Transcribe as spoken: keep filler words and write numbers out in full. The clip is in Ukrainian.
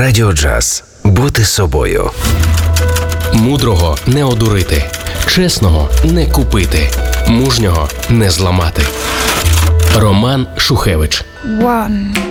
Радіо Джаз. Бути собою. Мудрого не одурити, чесного не купити, мужнього не зламати. Роман Шухевич. One.